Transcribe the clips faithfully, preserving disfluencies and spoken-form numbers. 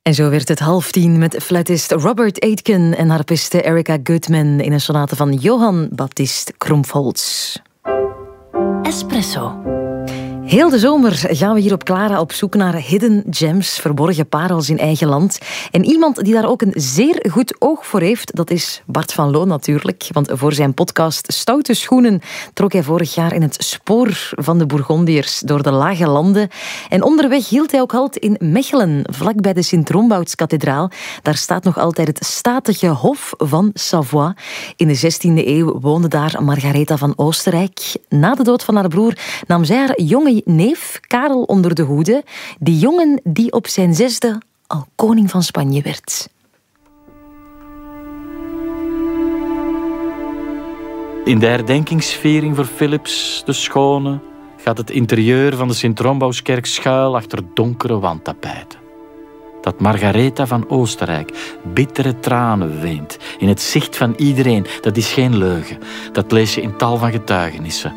En zo werd het half tien met fluitist Robert Aitken en harpiste Erica Goodman in een sonate van Johann Baptist Krumpholz. Espresso. Heel de zomer gaan we hier op Clara op zoek naar hidden gems, verborgen parels in eigen land. En iemand die daar ook een zeer goed oog voor heeft, dat is Bart van Loo natuurlijk. Want voor zijn podcast Stoute Schoenen trok hij vorig jaar in het spoor van de Bourgondiërs door de lage landen. En onderweg hield hij ook halt in Mechelen, vlakbij de Sint-Rombouts-kathedraal. Daar staat nog altijd het statige Hof van Savoie. In de zestiende eeuw woonde daar Margaretha van Oostenrijk. Na de dood van haar broer nam zij haar jonge neef Karel onder de hoede. Die jongen die op zijn zesde al koning van Spanje werd. In de herdenkingsviering voor Philips de Schone gaat het interieur van de Sint-Rombauskerk schuil achter donkere wandtapijten. Dat Margaretha van Oostenrijk bittere tranen weent in het zicht van iedereen, dat is geen leugen. Dat lees je in tal van getuigenissen.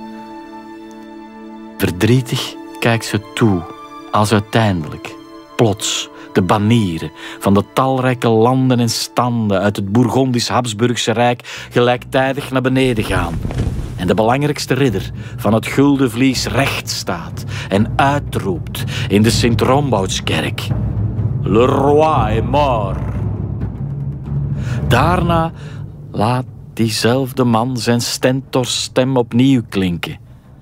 Verdrietig kijkt ze toe, als uiteindelijk, plots, de banieren van de talrijke landen en standen uit het Bourgondisch-Habsburgse Rijk gelijktijdig naar beneden gaan. En de belangrijkste ridder van het Gulden Vlies recht staat en uitroept in de Sint-Romboutskerk: Le roi est mort. Daarna laat diezelfde man zijn stentorstem opnieuw klinken.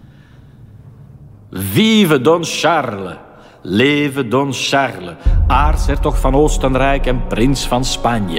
Vive Don Charles, leve Don Charles, aartshertog van Oostenrijk en prins van Spanje.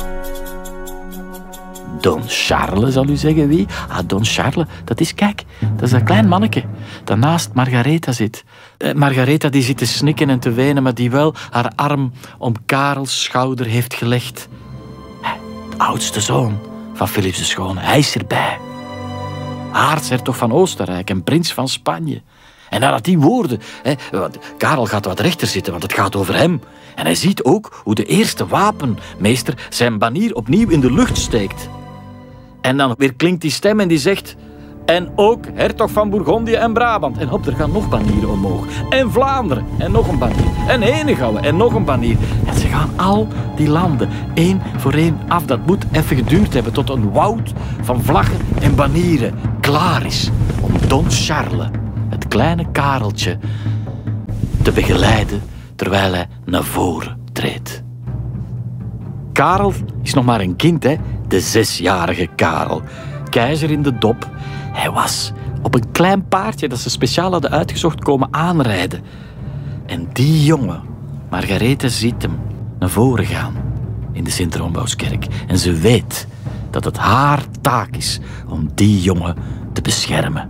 Don Charles, zal u zeggen wie? Ah, Don Charles, dat is, kijk, dat is dat klein manneke dat naast Margaretha zit. Eh, Margaretha die zit te snikken en te wenen, maar die wel haar arm om Karels schouder heeft gelegd. De oudste zoon van Philips de Schone, hij is erbij. Aartshertog van Oostenrijk en prins van Spanje. En nadat die woorden, hè, Karel gaat wat rechter zitten, want het gaat over hem. En hij ziet ook hoe de eerste wapenmeester zijn banier opnieuw in de lucht steekt. En dan weer klinkt die stem en die zegt: en ook hertog van Bourgondië en Brabant. En hop, er gaan nog banieren omhoog. En Vlaanderen, en nog een banier. En Henegouwen, en nog een banier. En ze gaan al die landen, één voor één af. Dat moet even geduurd hebben tot een woud van vlaggen en banieren klaar is om Don Charles, het kleine Kareltje, te begeleiden terwijl hij naar voren treedt. Karel is nog maar een kind, hè? De zesjarige Karel. Keizer in de dop. Hij was op een klein paardje dat ze speciaal hadden uitgezocht komen aanrijden. En die jongen, Margaretha, ziet hem naar voren gaan in de Sint-Rombauskerk. En ze weet dat het haar taak is om die jongen te beschermen.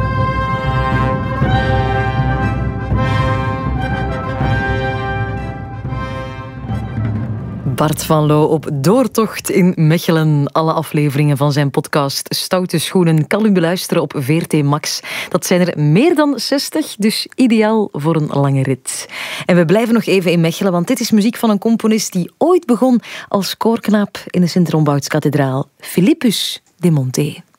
Bart van Loo op doortocht in Mechelen. Alle afleveringen van zijn podcast Stoute Schoenen kan u beluisteren op V R T Max. Dat zijn er meer dan zestig, dus ideaal voor een lange rit. En we blijven nog even in Mechelen, want dit is muziek van een componist die ooit begon als koorknaap in de Sint-Rombouts-kathedraal, Philippus de Monté.